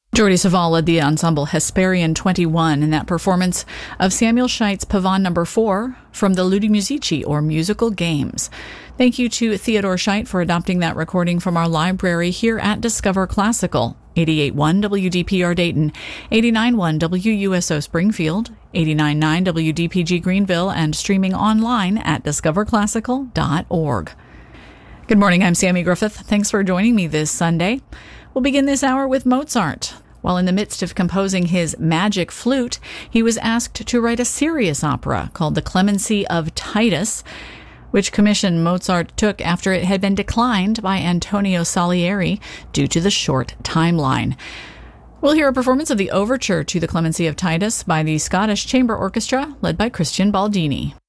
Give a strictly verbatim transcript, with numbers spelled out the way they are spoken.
Jordi Savall led the ensemble Hesperian twenty-one in that performance of Samuel Scheidt's Pavane number four from the Ludi Musici, or Musical Games. Thank you to Theodore Scheidt for adopting that recording from our library here at Discover Classical. eighty-eight point one W D P R Dayton, eighty-nine point one W U S O Springfield, eighty-nine point nine W D P G Greenville, and streaming online at discover classical dot org. Good morning, I'm Sammy Griffith. Thanks for joining me this Sunday. We'll begin this hour with Mozart. While in the midst of composing his Magic Flute, he was asked to write a serious opera called The Clemency of Titus, which commission Mozart took after it had been declined by Antonio Salieri due to the short timeline. We'll hear a performance of the overture to The Clemency of Titus by the Scottish Chamber Orchestra, led by Christian Baldini.